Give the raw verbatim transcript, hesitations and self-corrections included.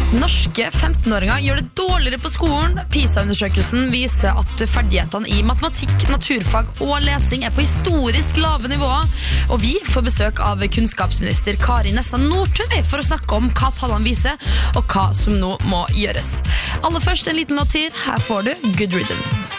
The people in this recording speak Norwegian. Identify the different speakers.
Speaker 1: Norske femten-åringer gjør det dårligere på skolen. PISA-undersøkelsen viser at ferdighetene i matematikk, naturfag og lesing er på historisk lave nivåer. Og vi får besøk av kunnskapsminister Kari Nessa Nordtun for å snakke om hva tallene viser, og hva som nå må gjøres. Aller først en liten låt til. Her får du Good Riddance.